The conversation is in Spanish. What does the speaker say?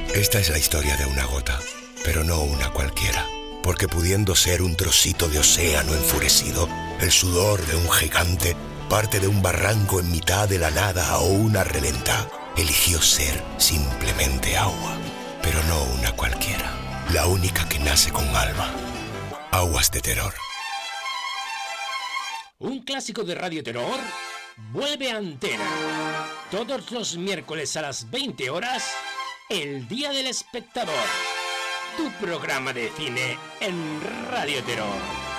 Esta es la historia de una gota, pero no una cualquiera, porque pudiendo ser un trocito de océano enfurecido, el sudor de un gigante, parte de un barranco en mitad de la nada o una reventa, eligió ser simplemente agua, pero no una cualquiera, la única que nace con alma. Aguas de Terror. Un clásico de Radio Terror vuelve a antena todos los miércoles a las 20 horas, El Día del Espectador, tu programa de cine en Radio Terror.